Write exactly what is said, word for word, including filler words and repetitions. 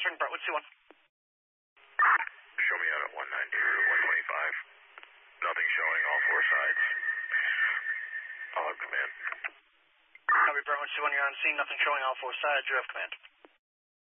answering Brentwood two one. Show me out at one ninety or one twenty-five. Nothing showing all four sides. I'll have command. Copy, Brentwood two one, you're on scene. Nothing showing all four sides. You have command.